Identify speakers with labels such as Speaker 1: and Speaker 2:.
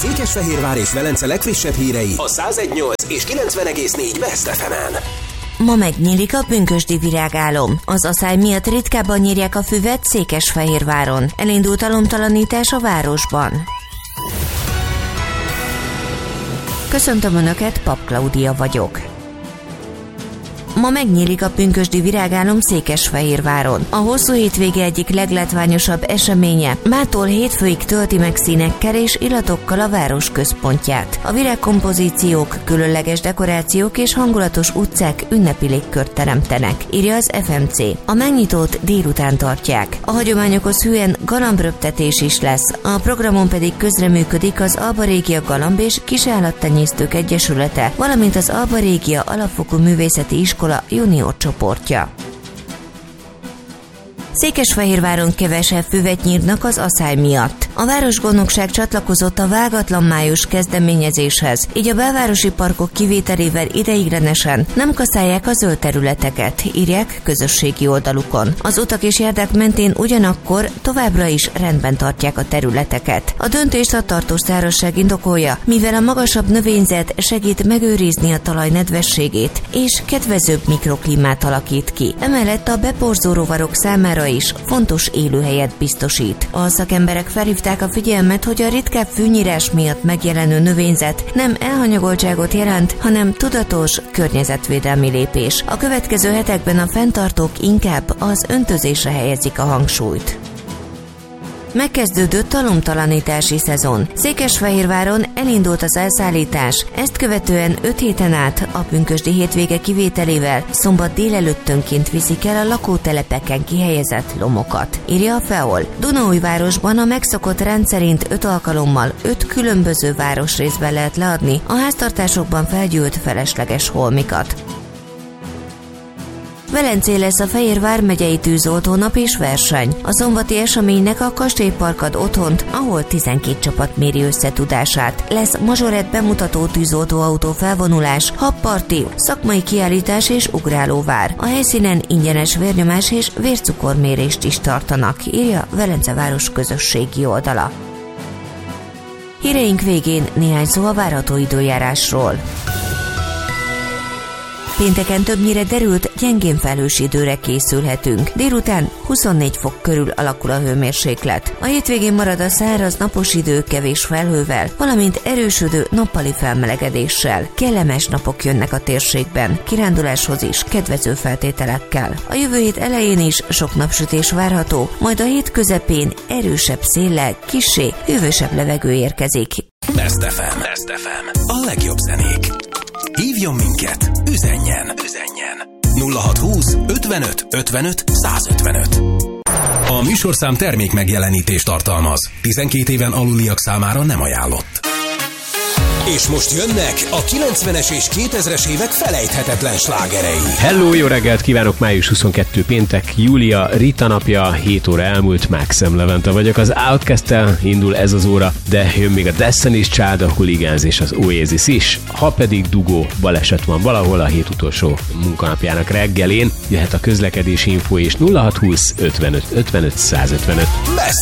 Speaker 1: Székesfehérvár és Velence legfrissebb hírei a 101.8 és 90.4 Best FM-en.
Speaker 2: Ma megnyílik a pünkösdi virágálom. Az aszály miatt ritkábban nyírják a füvet Székesfehérváron. Elindult a lomtalanítás a városban. Köszöntöm Önöket, Pap Klaudia vagyok. Ma megnyílik a pünkösdi virágálom Székesfehérváron. A hosszú hétvége egyik leglátványosabb eseménye. Mától hétfőig tölti meg színekkel és illatokkal a város központját. A virágkompozíciók, különleges dekorációk és hangulatos utcák ünnepi légkört teremtenek, írja az FMC. A megnyitót délután tartják. A hagyományokhoz hűen galambröptetés is lesz. A programon pedig közreműködik az Alba Régia Galamb és Kisállattenyésztők Egyesülete, valamint az Alba Régia Alapfokú Művészeti Iskola junior csoportja. Székesfehérváron kevesebb füvet nyírnak az aszály miatt. A városgondnokság csatlakozott a vágatlan május kezdeményezéshez, így a belvárosi parkok kivételével ideiglenesen nem kaszálják a zöld területeket, írják közösségi oldalukon. Az utak és járdák mentén ugyanakkor továbbra is rendben tartják a területeket. A döntést a tartós szárazság indokolja, mivel a magasabb növényzet segít megőrizni a talaj nedvességét, és kedvezőbb mikroklímát alakít ki. Emellett a beporzó rovarok számára is fontos élőhelyet biztosít. A szakemberek felhívták a figyelmet, hogy a ritkább fűnyírás miatt megjelenő növényzet nem elhanyagoltságot jelent, hanem tudatos környezetvédelmi lépés. A következő hetekben a fenntartók inkább az öntözésre helyezik a hangsúlyt. Megkezdődött a lomtalanítási szezon. Székesfehérváron elindult az elszállítás, ezt követően 5 héten át a pünkösdi hétvége kivételével szombat délelőttönként viszik el a lakótelepeken kihelyezett lomokat, írja a FEOL. Dunaújvárosban a megszokott rendszerint 5 alkalommal 5 különböző városrészben lehet leadni a háztartásokban felgyűlt felesleges holmikat. Velencén lesz a Fehérvár megyei tűzoltónap és verseny. A szombati eseménynek a Kastélypark ad otthont, ahol 12 csapat méri összetudását. Lesz mazsorett bemutató tűzoltóautó felvonulás, habparti, szakmai kiállítás és ugrálóvár. A helyszínen ingyenes vérnyomás és vércukormérést is tartanak, írja Velence város közösségi oldala. Híreink végén néhány szó a várható időjárásról. Pénteken többnyire derült, gyengén felhős időre készülhetünk. Délután 24 fok körül alakul a hőmérséklet. A hétvégén marad a száraz napos idő kevés felhővel, valamint erősödő nappali felmelegedéssel. Kellemes napok jönnek a térségben, kiránduláshoz is kedvező feltételekkel. A jövő hét elején is sok napsütés várható, majd a hét közepén erősebb széllel, kissé hűvösebb levegő érkezik.
Speaker 1: Best FM. Best FM. A legjobb zenék. Hívjon minket, üzenjen 0620 55 55 155. A műsorszám termék megjelenítést tartalmaz. 12 éven aluliak számára nem ajánlott. És most jönnek a 90-es és 2000-es évek felejthetetlen slágerei.
Speaker 3: Hello, jó reggelt kívánok! Május 22 péntek, Júlia Rita napja, 7 óra elmúlt, Maxem Levente vagyok. Az Outcast-tel indul ez az óra, de jön még a Destiny's Child, a Hooligans és az Oasis is. Ha pedig dugó baleset van valahol a hét utolsó munkanapjának reggelén, jöhet a közlekedési info és 0620 55 55 155.
Speaker 1: Best